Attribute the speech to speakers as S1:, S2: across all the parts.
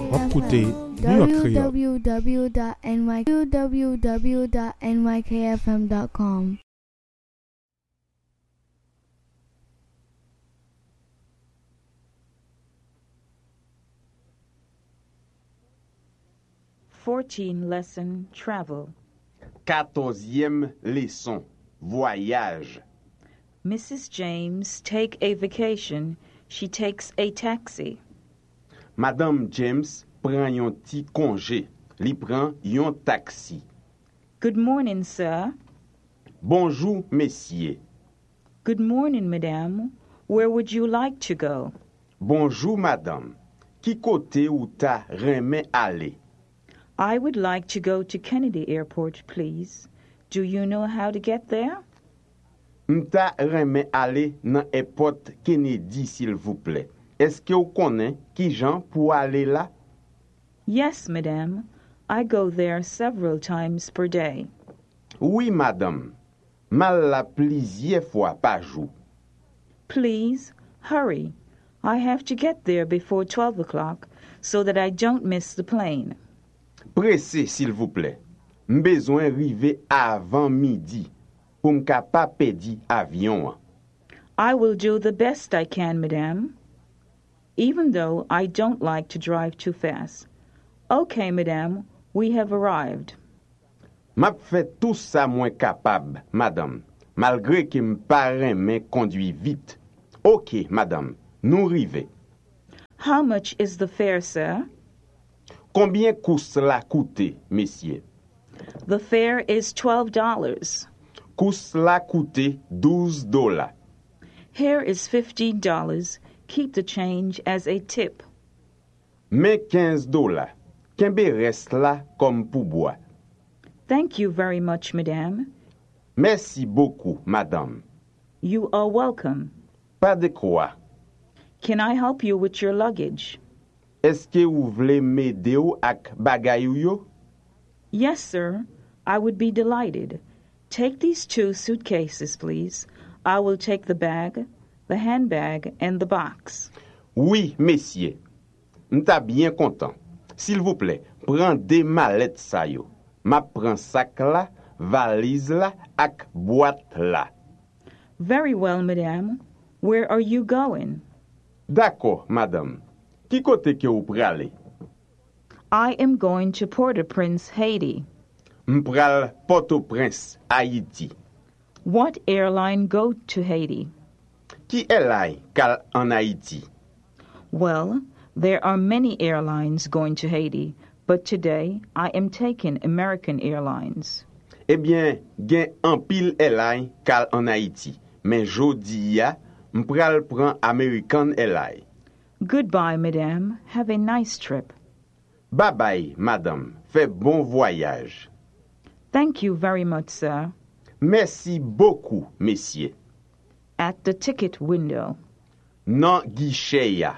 S1: Wap koute New York Creole.
S2: www.nykfm.com.
S3: 14 lesson travel.
S4: 14e leçon voyage.
S3: Mrs. James take a vacation. She takes a taxi.
S4: Madame James prend yon ti congé. Li prend yon taxi.
S3: Good morning, sir.
S4: Bonjour, messieurs.
S3: Good morning, madame. Where would you like to go?
S4: Bonjour, madame. Ki kote ou ta reme ale?
S3: I would like to go to Kennedy Airport, please. Do you know how to get there?
S4: Mta reme ale nan airport Kennedy, s'il vous plaît. Est-ce que ou konnen ki jan pou ale la?
S3: Yes, madame. I go there several times per day.
S4: Oui, madame. Mal la plusieurs fois par jour.
S3: Please, hurry. I have to get there before 12 o'clock so that I don't miss the plane.
S4: Pressé, s'il vous plaît. M'bezoin rive avant midi pou m'ka pa pedi avion.
S3: I will do the best I can, madame, even though I don't like to drive too fast. Okay, madame, we have arrived.
S4: M'ap fait tout ça moins capable, madame, malgré que m'pa reme conduit vite. Ok, madame, nous rive.
S3: How much is the fare, sir?
S4: Combien coûte la coûte, messieurs?
S3: The fare is $12.
S4: Coûte la coûte $12.
S3: Here is $15. Keep the change as a tip.
S4: Mais $15. Kembe reste là comme pourboire.
S3: Thank you very much, madame.
S4: Merci beaucoup, madame.
S3: You are welcome.
S4: Pas de quoi.
S3: Can I help you with your luggage?
S4: Est-ce que vous voulez m'aider ou ak bagay ou yo?
S3: Yes, sir. I would be delighted. Take these 2 suitcases, please. I will take the bag, the handbag, and the box.
S4: Oui, messieurs. M'ta bien content. S'il vous plaît, prends des mallettes sa yo. Ma prend sac la, valise la, ak boîte la.
S3: Very well, madame. Where are you going?
S4: D'accord, madame. Ki kote ke ou prale?
S3: I am going to Port-au-Prince, Haiti.
S4: M'pral Port-au-Prince, Haïti.
S3: What airline go to Haiti?
S4: Ki elay kal en Haïti?
S3: Well, there are many airlines going to Haiti, but today I am taking American Airlines.
S4: Eh bien, gen an pil elay kal en Haïti, men jodi ya, m'pral pran American Airlines.
S3: Goodbye, madame. Have a nice trip.
S4: Bye-bye, madame. Fais bon voyage.
S3: Thank you very much, sir.
S4: Merci beaucoup, messieurs.
S3: At the ticket window.
S4: Nan guichet ya.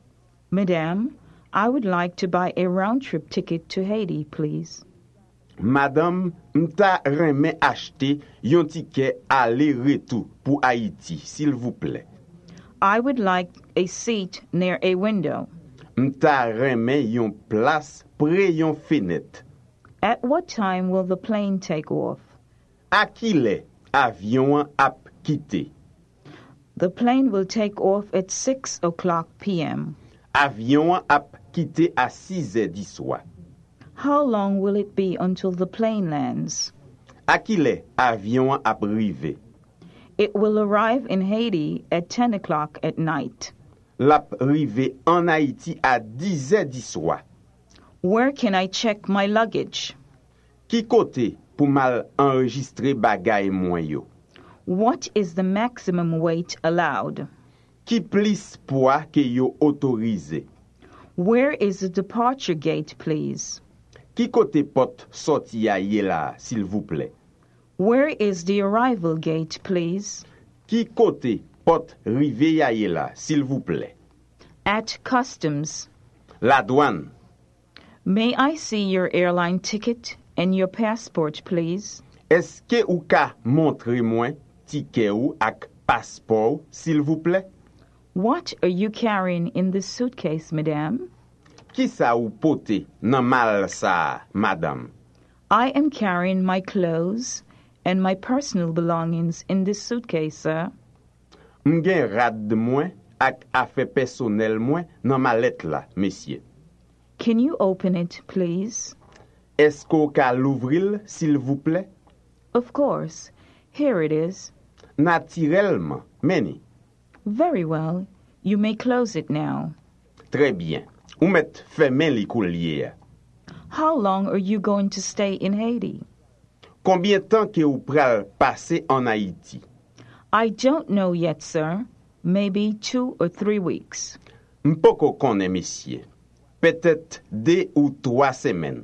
S3: Madame, I would like to buy a round-trip ticket to Haiti, please.
S4: Madame, m'ta reme achete yon ticket aller-retour pour Haïti, s'il vous plaît.
S3: I would like a seat near a window.
S4: M'ta reme yon place près yon fenêtre.
S3: At what time will the plane take off?
S4: A ki le avion ap kite?
S3: The plane will take off at 6 o'clock p.m.
S4: Avion ap kite à 6h du soir.
S3: How long will it be until the plane lands?
S4: A ki le avion ap rive?
S3: It will arrive in Haiti at 10 o'clock at night.
S4: L'ap rive en Haïti à 10h du soir.
S3: Where can I check my luggage?
S4: Ki kote pou mal enregistre bagay mwen yo?
S3: What is the maximum weight allowed?
S4: Ki plis poids ke yo autorize?
S3: Where is the departure gate, please?
S4: Ki kote pot sorti ya ye la, s'il vous plaît?
S3: Where is the arrival gate, please?
S4: Ki kote pot rive ya ye la, s'il vous plaît?
S3: At customs.
S4: La douane.
S3: May I see your airline ticket and your passport, please?
S4: Eske ou ka montre mwen ticket ou ak passeport, s'il vous plaît?
S3: What are you carrying in this suitcase, madame?
S4: Ki sa ou pote nan mal sa, madame?
S3: I am carrying my clothes and my personal belongings in this suitcase, sir.
S4: M'gen rad mwen ak afè personel mwen nan malet la, mesye.
S3: Can you open it, please?
S4: Esko ka l'ouvril, s'il vous plaît?
S3: Of course. Here it is.
S4: Naturellement, meni.
S3: Very well. You may close it now.
S4: Très bien. Ou met fèmen li koulier.
S3: How long are you going to stay in Haiti?
S4: Combien tan ke ou pral pase en Haïti?
S3: I don't know yet, sir. Maybe 2 or 3 weeks.
S4: M'poko konen, mesye. Peut-être 2 ou 3 semaines.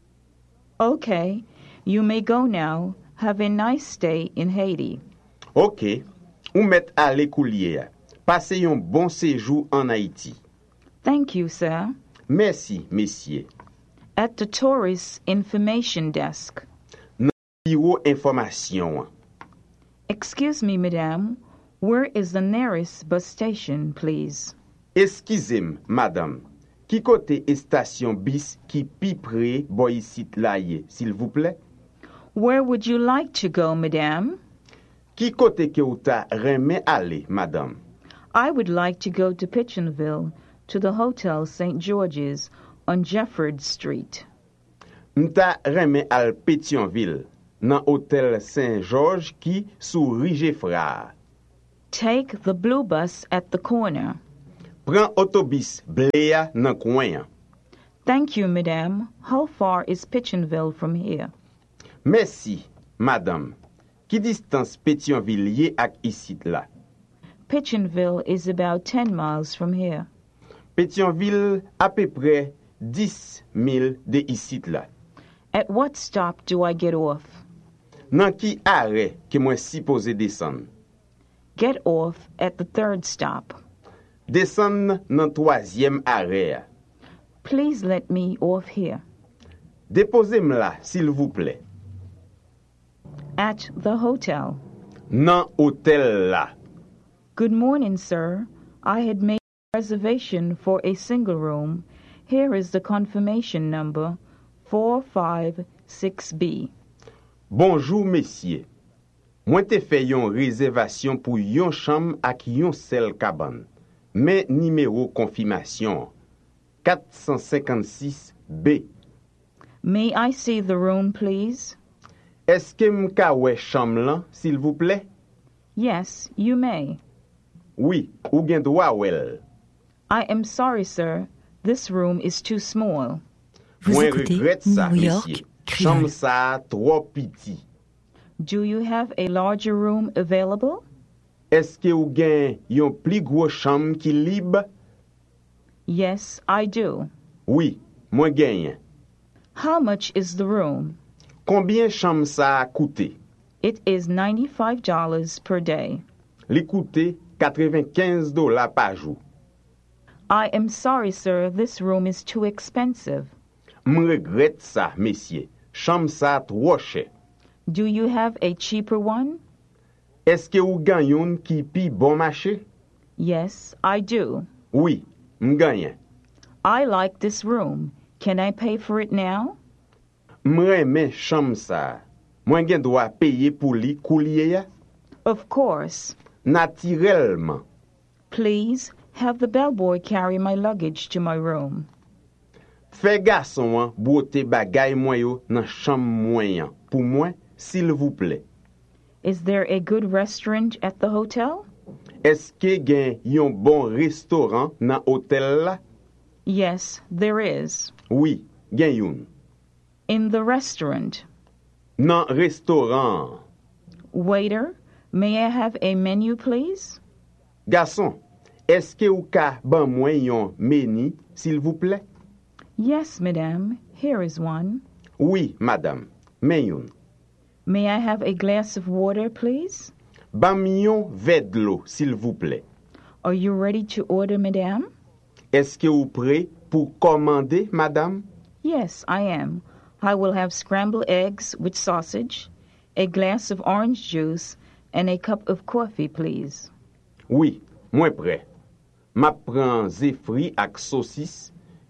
S3: Okay. You may go now. Have a nice stay in Haiti.
S4: Ok. Ou met ale koulier. Pase yon bon séjour en Haïti.
S3: Thank you, sir.
S4: Merci, mesye.
S3: At the tourist information desk.
S4: Bureau information.
S3: Excuse me, madame. Where is the nearest bus station, please?
S4: Eskizem, madame. Ki kote estasyon bis ki pi pre boyisit la ye, s'il vous plaît?
S3: Where would you like to go, madame?
S4: Ki kote ke ou ta reme ale, madame?
S3: I would like to go to Pitchenville, to the Hotel St. George's on Jefford Street.
S4: Mta reme al Pétionville, nan Hotel Saint-Georges ki sou Rigefra.
S3: Take the blue bus at the corner.
S4: Pran otobis blea nan kwen.
S3: Thank you, madame. How far is Pitchenville from here?
S4: Merci, madame. Ki distance Pétionville ye ak isit la?
S3: Pitchenville is about 10 miles from here.
S4: Pétionville à peu près 10 mil de isit la.
S3: At what stop do I get off?
S4: Nan ki are ke mwen sipose desan?
S3: Get off at the 3rd stop.
S4: Desan nan 3e are.
S3: Please let me off here.
S4: Depose m la, s'il vous plaît.
S3: At the hotel.
S4: Nan hotel la.
S3: Good morning, sir. I had made a reservation for a single room. Here is the confirmation number, 456B.
S4: Bonjour, messieurs. Mwen te fè yon rezervasyon pou yon cham ak yon sel kaban. Men numéro confirmation 456B.
S3: May I see the room, please?
S4: Eske m ka wè cham lan, s'il vous plaît?
S3: Yes, you may.
S4: Oui, ou gen dwa wèl.
S3: I am sorry, sir. This room is too small.
S2: Vous
S4: Mwen
S2: écoutez
S4: regrette sa,
S2: New York
S4: messieurs.
S2: Creole.
S4: Cham sa trop piti.
S3: Do you have a larger room available?
S4: Eske ou gen yon pli gwo cham ki libre?
S3: Yes, I do.
S4: Oui, mwen genyen.
S3: How much is the room?
S4: Combien cham sa koute?
S3: It is $95 per day.
S4: Li koute $95 pa jou.
S3: I am sorry, sir. This room is too expensive.
S4: M regrette sa, messieurs. Cham sa tro chè.
S3: Do you have a cheaper one?
S4: Eske ou gen yon ki pi bon mache?
S3: Yes, I do.
S4: Oui, m genyen.
S3: I like this room. Can I pay for it now?
S4: M remen cham sa. Mwen gen dwa peye pou li koulye ya?
S3: Of course.
S4: Naturelman.
S3: Please have the bellboy carry my luggage to my room.
S4: Fè gason an bote bagay mwen yo nan cham mwen yan. Pou mwen, s'il vous plaît.
S3: Is there a good restaurant at the hotel?
S4: Eske gen yon bon restoran nan hotel la?
S3: Yes, there is.
S4: Oui, gen yon.
S3: In the restaurant.
S4: Nan restoran.
S3: Waiter, may I have a menu, please?
S4: Gason, eske ou ka ban mwen yon meni, s'il vous plaît?
S3: Yes, madame. Here is one.
S4: Oui, madame. Men yon.
S3: May I have a glass of water, please?
S4: Ban yon ved lo, s'il vous plaît.
S3: Are you ready to order, madame?
S4: Eske ou pre pou komande, madame?
S3: Yes, I am. I will have scrambled eggs with sausage, a glass of orange juice, and a cup of coffee, please.
S4: Oui, mwen pre. Ma pran zé fri ak sosis,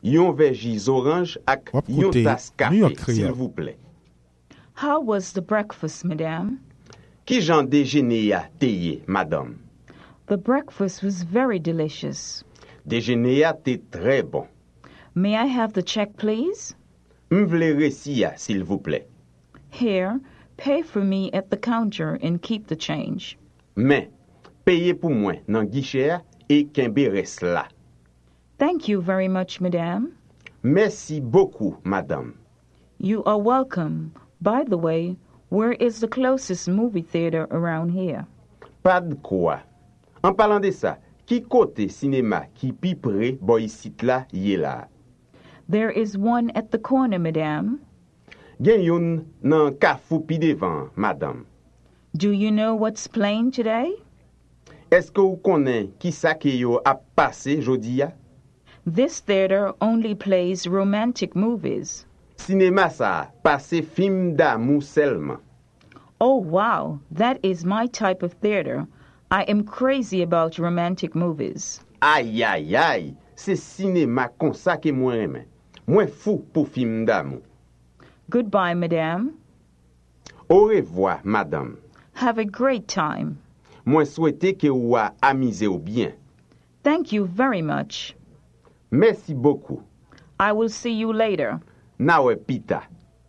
S4: yon vergis orange ak
S1: Wap
S4: yon
S1: koute
S4: tas
S1: New York
S4: café, s'il
S1: Creole.
S4: vous plaît.
S3: How was the breakfast, madame?
S4: Ki jan déjeuner ya teye, madame?
S3: The breakfast was very delicious.
S4: Déjeuner ya te très bon.
S3: May I have the check, please?
S4: M'vle resi ya, s'il vous plaît.
S3: Here, pay for me at the counter and keep the change.
S4: Men, paye pou mwen nan guichet ya e kenbe res la.
S3: Thank you very much, madame.
S4: Merci beaucoup, madame.
S3: You are welcome. By the way, where is the closest movie theater around here?
S4: Pas de quoi. En parlant de ça, ki kote cinéma ki pi près boy sit la ye la?
S3: There is one at the corner, madame.
S4: Gen yon nan kafou pi devan, madame.
S3: Do you know what's playing today?
S4: Eske ou konen ki sa ke yo ap pase jodi ya?
S3: This theater only plays romantic movies.
S4: Cinéma sa pase film d'amou selman.
S3: Oh, wow, that is my type of theater. I am crazy about romantic movies.
S4: Ay, ay, ay, se cinéma kon sa ke mwen remen. Mwen fou pou film d'amou.
S3: Goodbye, madame.
S4: Au revoir, madame.
S3: Have a great time.
S4: Mwen souwete ke ou a amize ou bien.
S3: Thank you very much.
S4: Merci beaucoup.
S3: I will see you later.
S4: Nawe pita.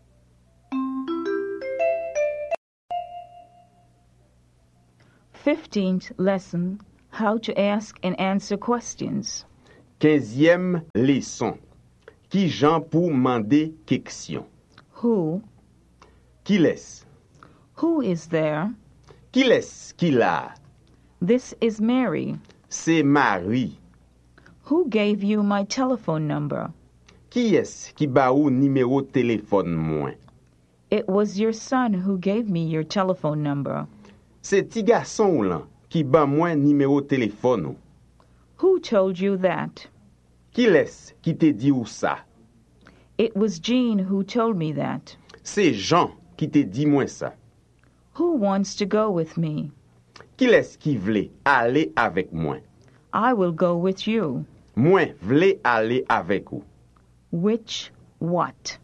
S3: Fifteenth lesson, how to ask and answer questions.
S4: 15e leçon. Ki jan pou mande keksyon?
S3: Who?
S4: Ki les?
S3: Who is there?
S4: Ki les ki la?
S3: This is Mary.
S4: Se Marie.
S3: Who gave you my telephone number?
S4: Ki es ki ba ou nimero telefon mwen?
S3: It was your son who gave me your telephone number.
S4: Se ti gason ou lan ki ba mwen nimero telefon ou?
S3: Who told you that?
S4: Ki les ki te di ou sa?
S3: It was Jean who told me that.
S4: Se Jean ki te di mwen sa.
S3: Who wants to go with me?
S4: Ki les ki vle ale avek mwen?
S3: I will go with you.
S4: Mwen vle ale avek ou.
S3: Which what?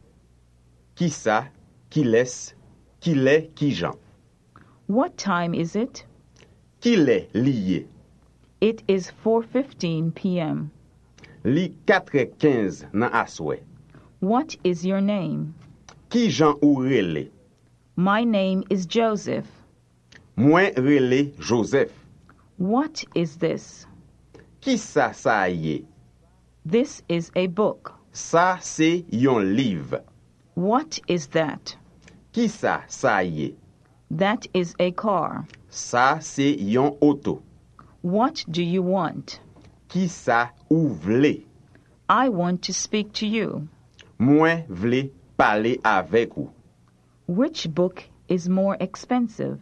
S4: Ki sa, ki les, ki le, ki jan.
S3: What time is it?
S4: Ki le liye?
S3: It is 4:15 p.m.
S4: Li 4:15 nan aswe.
S3: What is your name?
S4: Ki jan ou rele?
S3: My name is Joseph.
S4: Mwen rele Joseph.
S3: What is this?
S4: Ki sa sa ye?
S3: This is a book.
S4: Sa se yon liv.
S3: What is that?
S4: Ki sa sa ye?
S3: That is a car.
S4: Sa se yon oto.
S3: What do you want?
S4: Ki sa ou vle?
S3: I want to speak to you.
S4: Mwen vle pale avek ou.
S3: Which book is more expensive?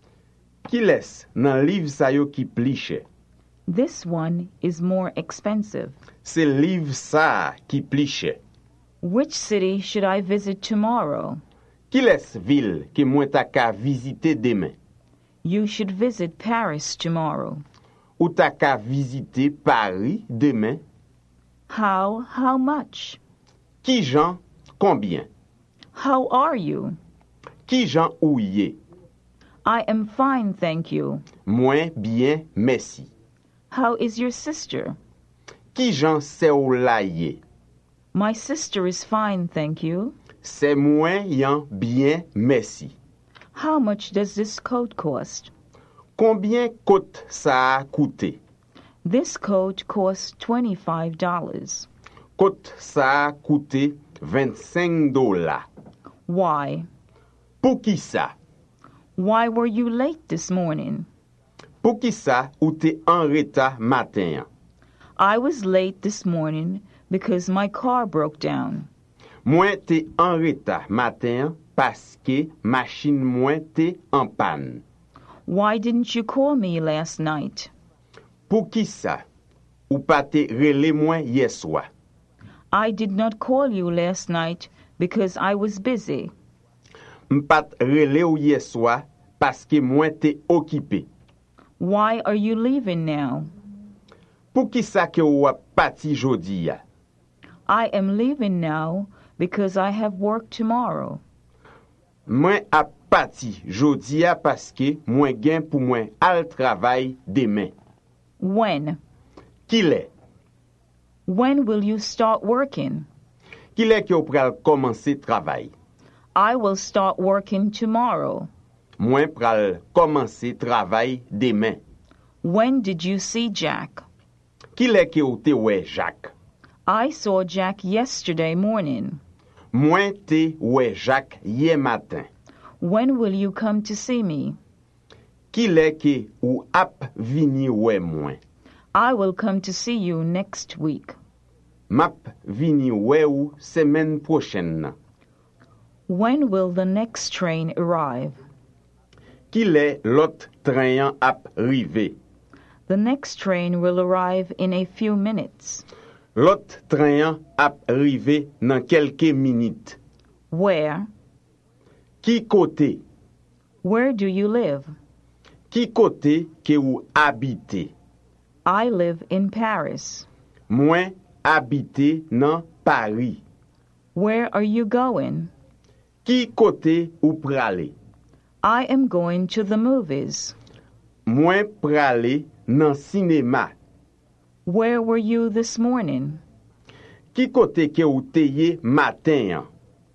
S4: Ki les nan liv sa yo ki pliche?
S3: This one is more expensive.
S4: Se liv sa ki pliche.
S3: Which city should I visit tomorrow?
S4: Ki les vil ki mwen ta ka vizite demen?
S3: You should visit Paris tomorrow.
S4: Ou ta ka vizite Paris demen?
S3: How much?
S4: Ki jan, konbien?
S3: How are you?
S4: Ki jan ou ye?
S3: I am fine, thank you.
S4: Mwen bien, merci.
S3: How is your sister?
S4: Ki jan se ou la ye?
S3: My sister is fine, thank you.
S4: Se mwen yan bien, merci.
S3: How much does this coat cost?
S4: Konbien kote sa a koute?
S3: This coat costs $25.
S4: Kote sa a koute $25.
S3: Why?
S4: Pou ki sa?
S3: Why were you late this morning?
S4: Pou ki sa ou te en reta matin?
S3: I was late this morning because my car broke down.
S4: Mwen te en reta matin paske machin mwen te en panne.
S3: Why didn't you call me last night?
S4: Pou ki sa ou pa te rele mwen yeswa?
S3: I did not call you last night because I was busy.
S4: M'pat rele ou yeswa paske mwen te okipe.
S3: Why are you leaving now?
S4: Pou ki sa ke ou ap pati jodi ya?
S3: I am leaving now because I have work tomorrow.
S4: Mwen ap pati jodi a paske mwen gen pou mwen al travay demen.
S3: When?
S4: Ki le?
S3: When will you start working?
S4: Ki le ki ou pral komanse travay?
S3: I will start working tomorrow.
S4: Mwen pral komanse travay demen.
S3: When did you see Jack?
S4: Ki le ki ou te we Jacques?
S3: I saw Jack yesterday morning.
S4: Mwen te we Jacques ye matin.
S3: When will you come to see me?
S4: Ki le ki ou ap vini we mwen?
S3: I will come to see you next week.
S4: Map vini we ou semen prochen nan.
S3: When will the next train arrive?
S4: Ki le lot trenyan ap rive?
S3: The next train will arrive in a few minutes.
S4: Lot trenyan ap rive nan kelke minit.
S3: Where?
S4: Ki kote?
S3: Where do you live?
S4: Ki kote ke ou habite?
S3: I live in Paris.
S4: Mwen habite nan Paris.
S3: Where are you going?
S4: Ki kote ou prale?
S3: I am going to the movies.
S4: Mwen prale nan sinema.
S3: Where were you this morning?
S4: Ki kote ke ou teye matin an?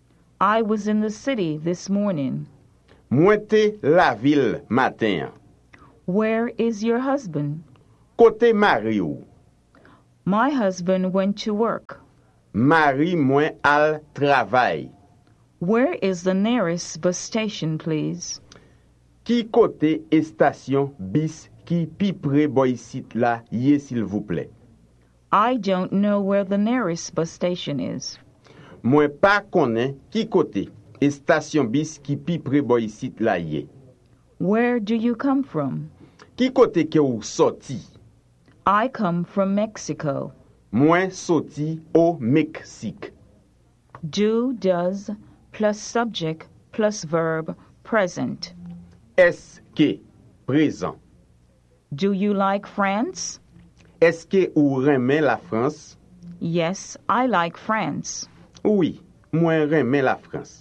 S3: I was in the city this morning.
S4: Mwen te la vil matin an.
S3: Where is your husband?
S4: Kote mari ou?
S3: My husband went to work.
S4: Mari mwen al travay.
S3: Where is the nearest bus station, please?
S4: Ki kote estasyon bis ki pi pre boy sit la ye s'il vous plaît?
S3: I don't know where the nearest bus station is.
S4: Mwen pa konen ki kote estasyon bis ki pi pre boy sit la ye.
S3: Where do you come from?
S4: Ki kote ke ou soti?
S3: I come from Mexico.
S4: Mwen soti au Meksik.
S3: Do, does, plus subject, plus verb, present.
S4: Eske, présent.
S3: Do you like France?
S4: Eske ou reme la France?
S3: Yes, I like France.
S4: Oui, mwen reme la France.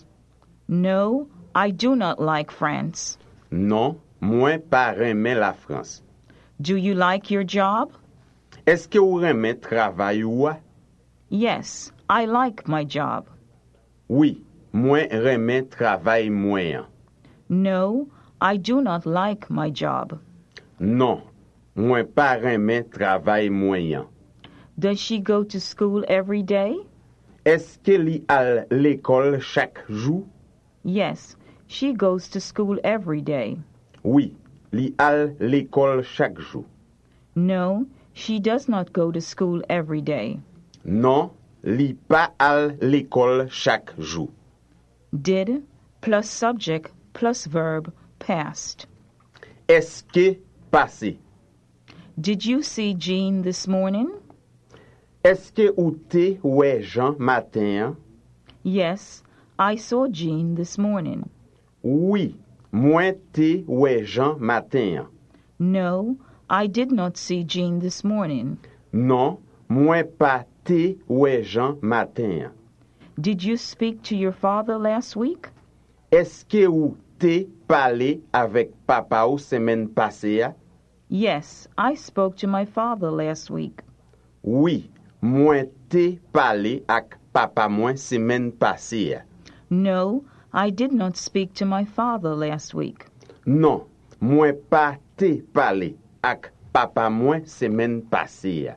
S3: No, I do not like France.
S4: Non, mwen pa reme la France.
S3: Do you like your job?
S4: Eske ou reme travay ou a?
S3: Yes, I like my job.
S4: Oui, mwen reme travay mwen.
S3: No, I do not like my job.
S4: Non, mwen pa reme travay mwen.
S3: Does she go to school every day?
S4: Eske li al l'école chak jou?
S3: Yes, she goes to school every day.
S4: Oui, li al l'école chak jou.
S3: No, she does not go to school every day.
S4: Non, li pa al l'école chak jou.
S3: Did plus subject plus verb past.
S4: Eske pase?
S3: Did you see Jean this morning?
S4: Eske ou te we Jean matin?
S3: Yes, I saw Jean this morning.
S4: Oui, mwen te we Jean matin.
S3: No, I did not see Jean this morning.
S4: Non, mwen pa te we Jean matin.
S3: Did you speak to your father last week?
S4: Eske ou te pale avek papa ou semen pase ya?
S3: Yes, I spoke to my father last week.
S4: Oui, mwen te pale ak papa mwen semen pase ya.
S3: No, I did not speak to my father last week.
S4: Non, mwen pa te pale ak papa mwen semen pase ya.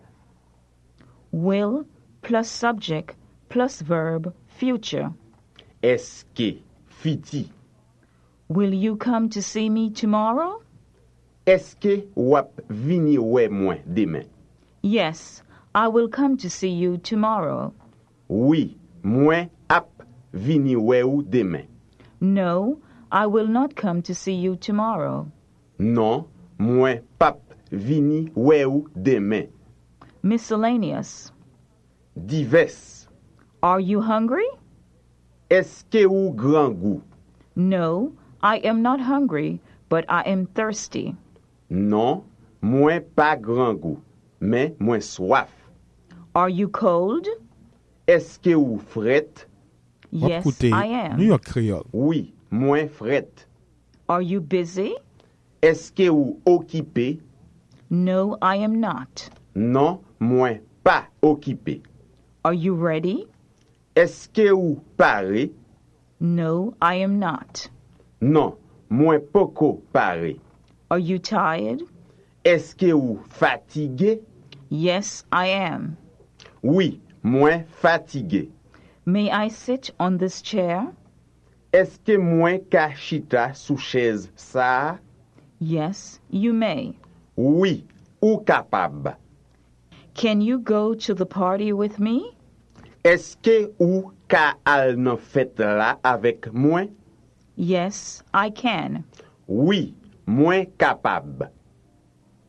S3: Will plus subject plus verb future.
S4: Eske, fiti.
S3: Will you come to see me tomorrow?
S4: Eske wap vini we mwen demen?
S3: Yes, I will come to see you tomorrow.
S4: Oui, mwen ap vini we ou demen.
S3: No, I will not come to see you tomorrow.
S4: Non, mwen pap vini we ou demen.
S3: Miscellaneous.
S4: Divers.
S3: Are you hungry?
S4: Eske ou gran gou?
S3: No, I am not hungry, but I am thirsty.
S4: Non, mwen pa gran gou, men mwen soif.
S3: Are you cold?
S4: Est-ce que ou fret?
S3: Yes,
S1: Écoutez,
S3: I am.
S1: New York Creole.
S4: Oui, moins fret.
S3: Are you busy?
S4: Est-ce que ou occupé?
S3: No, I am not.
S4: Non, moins pas occupé.
S3: Are you ready?
S4: Est-ce que ou paré?
S3: No, I am not.
S4: Non, moins poco paré.
S3: Are you tired?
S4: Est-ce que ou fatigué?
S3: Yes, I am.
S4: Oui, moins fatigué.
S3: May I sit on this chair?
S4: Est-ce que moins kachita sous chaise ça?
S3: Yes, you may.
S4: Oui, ou capable.
S3: Can you go to the party with me?
S4: Est-ce que ou ka al nan fête là avec moi?
S3: Yes, I can.
S4: Oui, moins capable.